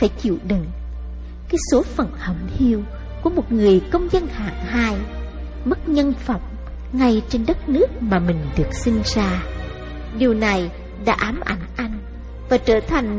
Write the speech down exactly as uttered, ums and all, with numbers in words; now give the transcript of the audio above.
phải chịu đựng cái số phận hẩm hiu của một người công dân hạng hai, mất nhân phẩm ngay trên đất nước mà mình được sinh ra. Điều này đã ám ảnh anh và trở thành